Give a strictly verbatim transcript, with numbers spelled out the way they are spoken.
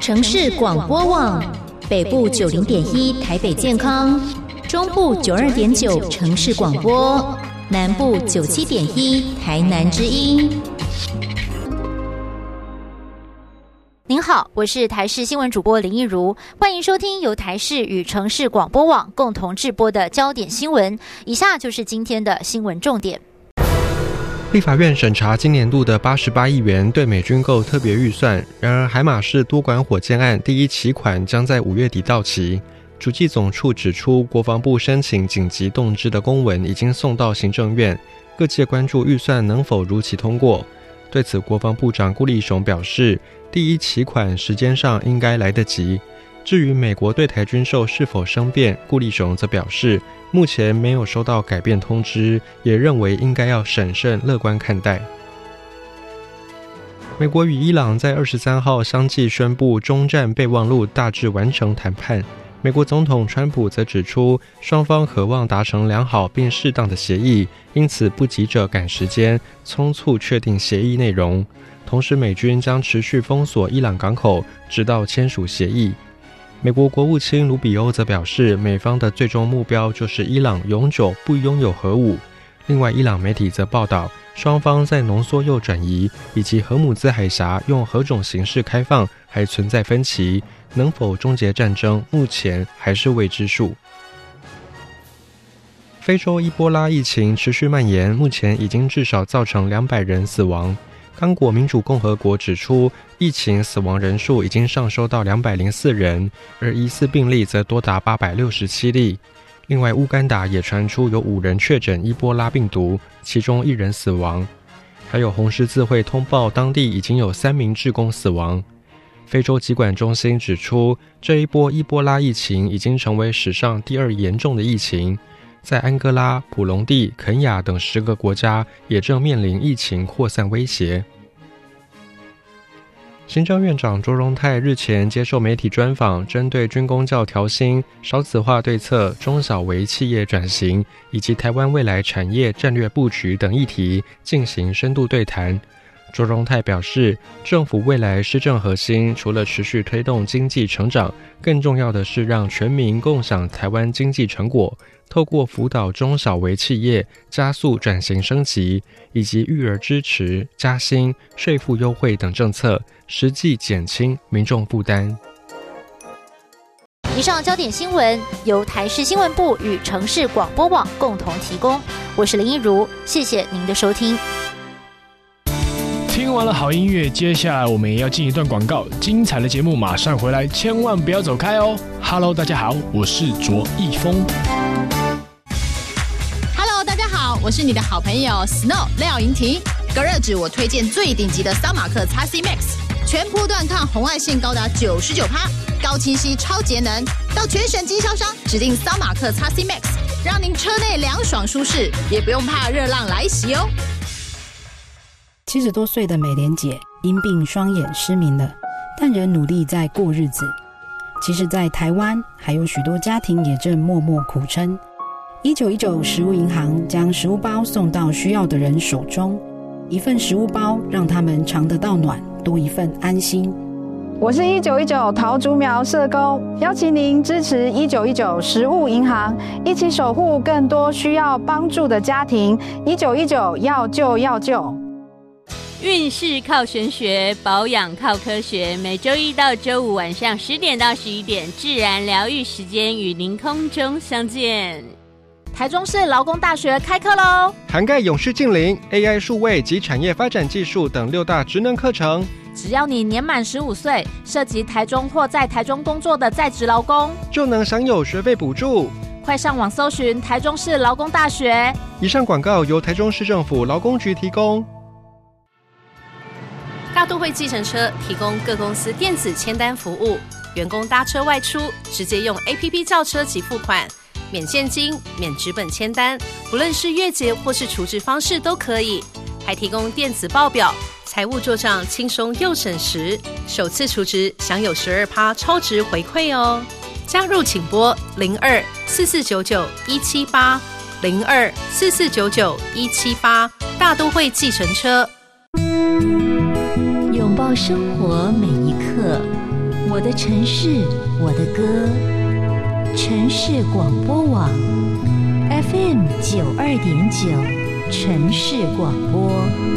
城市广播网，北部九零点一台北健康，中部九二点九城市广播，南部九七点一台南之音。您好，我是台视新闻主播林一如，欢迎收听由台视与城市广播网共同制播的焦点新闻。以下就是今天的新闻重点。 立法院审查今年度的八十八亿元对美军购特别预算，然而海马式多管火箭案第一期款将在五月底到期。主计总处指出，国防部申请紧急动支的公文已经送到行政院，各界关注预算能否如期通过。对此，国防部长顾立雄表示，第一期款时间上应该来得及。至于美国对台军售是否生变，顾立雄则表示，目前没有收到改变通知，也认为应该要审慎乐观看待。美国与伊朗在二十三号相继宣布中战备忘录大致完成谈判。美国总统川普则指出，双方渴望达成良好并适当的协议，因此不急着赶时间，匆促确定协议内容。同时，美军将持续封锁伊朗港口，直到签署协议。美国国务卿卢比欧则表示，美方的最终目标就是伊朗永久不拥有核武。另外，伊朗媒体则报道，双方在浓缩铀转移以及荷姆兹海峡用何种形式开放还存在分歧，能否终结战争，目前还是未知数。非洲伊波拉疫情持续蔓延，目前已经至少造成两百人死亡。刚果民主共和国指出，疫情死亡人数已经上升到两百零四人，而疑似病例则多达八百六十七例。另外，乌干达也传出有五人确诊伊波拉病毒，其中一人死亡。还有红十字会通报，当地已经有三名志工死亡。非洲疾管中心指出，这一波伊波拉疫情已经成为史上第二严重的疫情。在安哥拉、普隆地、肯亚等十个国家也正面临疫情扩散威胁。行政院长卓荣泰日前接受媒体专访，针对军公教调薪、少子化对策、中小微企业转型以及台湾未来产业战略布局等议题进行深度对谈。卓荣泰表示，政府未来施政核心除了持续推动经济成长，更重要的是让全民共享台湾经济成果，透过辅导中小微企业加速转型升级，以及育儿支持、加薪、税负优惠等政策，实际减轻民众负担。 以上焦点新闻由台视新闻部与城市广播网共同提供，我是林一如，谢谢您的收听。 听完了好音乐，接下来我们也要进一段广告，精彩的节目马上回来，千万不要走开哦。Hello， 大家好，我是卓一峰。 Hello， 大家好，我是你的好朋友 Snow 廖莹婷。隔热纸我推荐最顶级的桑马克 X C Max， 全波段抗红外线高达 百分之九十九， 高清晰超节能，到全省经销商指定桑马克 X C Max， 让您车内凉爽舒适，也不用怕热浪来袭哦。 七十多岁的美莲姐因病双眼失明了，但仍努力在过日子。其实在台湾还有许多家庭也正默默苦撑。一九一九食物银行将食物包送到需要的人手中，一份食物包让他们尝得到暖，多一份安心。 我是一九一九桃竹苗社工，邀请您支持一九一九食物银行，一起守护更多需要帮助的家庭。一九一九要救要救。 运势靠玄学，保养靠科学。每周一到周五晚上十点到十一点，自然疗愈时间与您空中相见。 台中市劳工大学开课喽， 涵盖永续近邻、A I 数位及产业发展技术等六大职能课程。 只要你年满十五岁，涉及台中或在台中工作的在职劳工， 就能享有学费补助。 快上网搜寻台中市劳工大学。 以上广告由台中市政府劳工局提供。 大都会计程车提供各公司电子签单服务，员工搭车外出直接用 A P P 叫车及付款，免现金、免纸本签单，不论是月结或是储值方式都可以，还提供电子报表，财务做账轻松又省时，首次储值享有 百分之十二 超值回馈哦。加入请拨零二四四九九一七八零二四四九九一七八，大都会计程车。 拥抱生活每一刻， 我的城市，我的歌，城市广播网 F M 九二点九，城市广播。